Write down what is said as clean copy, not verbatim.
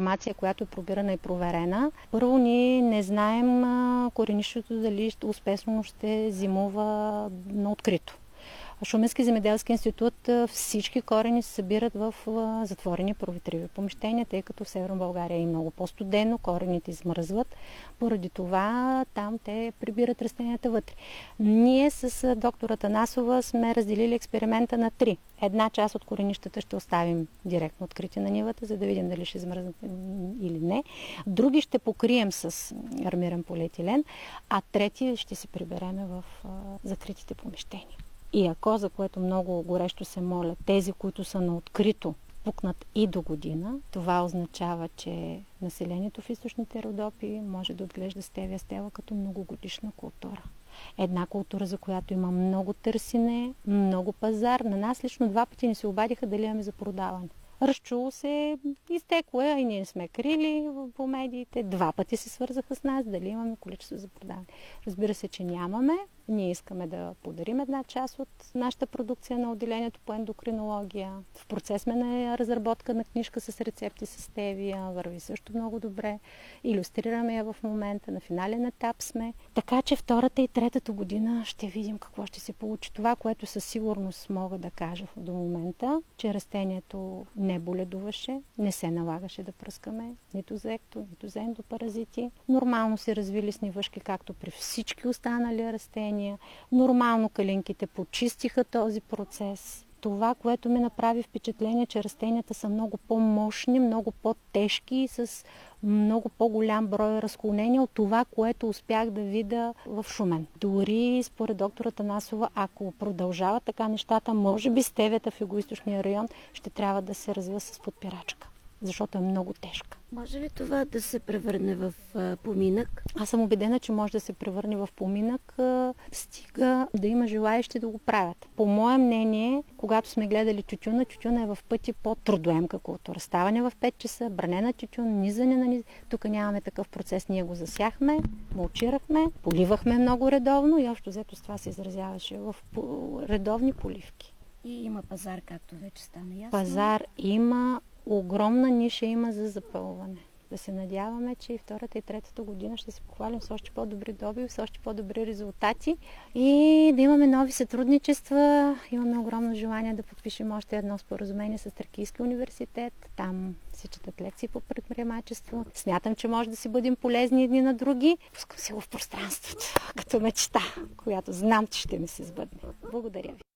информация, която е пробирана и проверена. Първо, ние не знаем коренището дали успешно ще зимува на открито. Шуменски земеделски институт всички корени се събират в затворени проветриви помещения, тъй като в Северна България е много по-студено, корените измръзват. Поради това там те прибират растенията вътре. Ние с доктор Атанасова сме разделили експеримента на 3. Една част от коренищата ще оставим директно открити на нивата, за да видим дали ще измръзнат или не. Други ще покрием с армиран полиетилен, а трети ще се прибереме в закритите помещения. И ако, за което много горещо се моля, тези, които са на открито, пукнат и до година, това означава, че населението в източните Родопи може да отглежда стевия стела като многогодишна култура. Една култура, за която има много търсене, много пазар. На нас лично 2 пъти ни се обадиха дали имаме за продаване. Разчуло се, изтекло е, и ние не сме крили по медиите. 2 пъти се свързаха с нас, дали имаме количество за продаване. Разбира се, че нямаме. Ние искаме да подарим една част от нашата продукция на отделението по ендокринология. В процес сме на разработка на книжка с рецепти с стевия. Върви също много добре. Илюстрираме я в момента. На финален етап сме. Така че 2-та и 3-та година ще видим какво ще се получи. Това, което със сигурност мога да кажа до момента, че растението не боледуваше, не се налагаше да пръскаме нито за нито за ендопаразити. Нормално се развили снивъшки, както при всички останали растения. Нормално калинките почистиха този процес. Това, което ми направи впечатление, че растенията са много по-мощни, много по-тежки и с много по-голям брой разклонения от това, което успях да видя в Шумен. Дори според доктора Атанасова, ако продължава така нещата, може би стевията в югоизточния район ще трябва да се развива с подпирачка, защото е много тежка. Може ли това да се превърне в поминък? Аз съм убедена, че може да се превърне в поминък, стига да има желаещи да го правят. По мое мнение, когато сме гледали тютюна е в пъти по-трудоемка култура. Ставане в 5 часа, бране на тютюн, низане на низане. Тук нямаме такъв процес. Ние го засяхме, мулчирахме, поливахме много редовно и общо взето с това се изразяваше в редовни поливки. И има пазар, както вече стана ясно. Пазар има, огромна ниша има за запълване. Да се надяваме, че и 2-та и 3-та година ще се похвалим с още по-добри добиви, с още по-добри резултати и да имаме нови сътрудничества. Имаме огромно желание да подпишем още едно споразумение с Тракийския университет. Там се четат лекции по предприемачество. Смятам, че може да си бъдем полезни едни на други. Пускам се в пространството, като мечта, която знам, че ще ми се сбъдне. Благодаря ви.